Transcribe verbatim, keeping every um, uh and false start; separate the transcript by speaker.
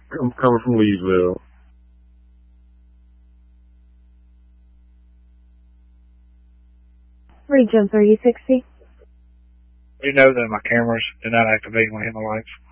Speaker 1: I'm coming from Leesville.
Speaker 2: Region thirty sixty.
Speaker 3: You know that my cameras do not activate when I hit my lights.